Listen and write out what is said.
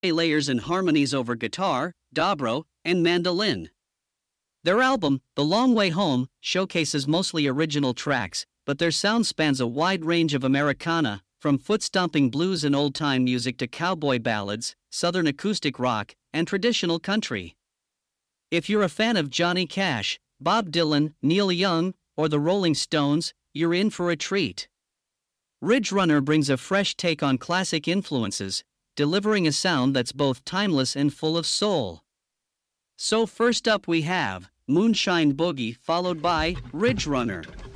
layers and harmonies over guitar, dobro, and mandolin. Their album, The Long Way Home, showcases mostly original tracks, but their sound spans a wide range of Americana, from foot-stomping blues and old-time music to cowboy ballads, southern acoustic rock, and traditional country. If you're a fan of Johnny Cash, Bob Dylan, Neil Young, or the Rolling Stones, you're in for a treat. Ridge Runner brings a fresh take on classic influences, delivering a sound that's both timeless and full of soul. So first up we have Moonshine Boogie, followed by Ridge Runner.